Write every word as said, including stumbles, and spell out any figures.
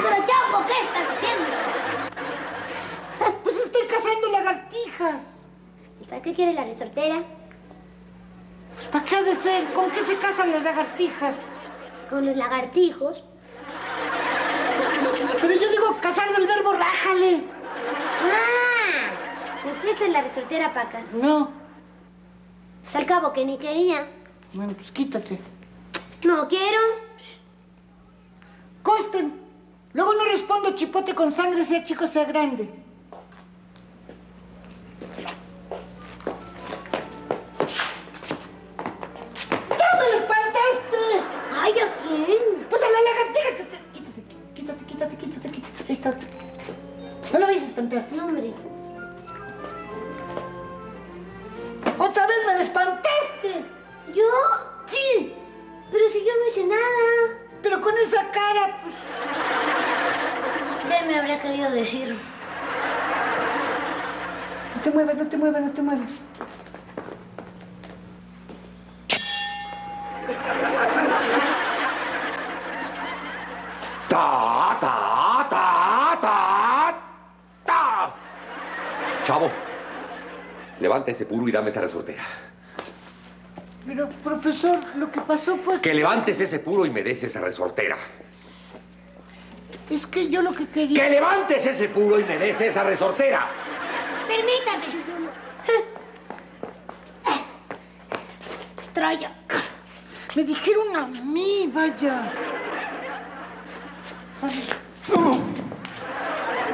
Pero Chapo, ¿qué estás haciendo? Pues estoy cazando lagartijas. ¿Y para qué quieres la resortera? Pues ¿para qué ha de ser? ¿Con qué se cazan las lagartijas? Con los lagartijos. Pero yo digo cazar del verbo rájale. ¡Ah! ¿Me prestas la resortera, Paca? No. Al cabo que ni quería. Bueno, pues quítate. No quiero. Costen. Luego no respondo chipote con sangre, sea chico, sea grande. ¡Ya me espantaste! ¿Ay, a quién? Pues a la lagartija que está... Quítate, quítate, quítate, quítate, quítate. Ahí está. No la vais a espantar. No, hombre. ¡Otra vez me la espantaste! ¿Yo? ¡Sí! Pero si yo no hice nada. Pero con esa cara, pues... ¿Qué me habría querido decir? No te muevas, no te muevas, no te muevas. ¡Ta, ta, ta, ta, ta! Chavo, levanta ese puro y dame esa resortera. Pero, profesor, lo que pasó fue... Que levantes ese puro y me des esa resortera. Es que yo lo que quería... ¡Que levantes ese puro y me des esa resortera! Permítame. Troya. Me dijeron a mí, vaya. Ay.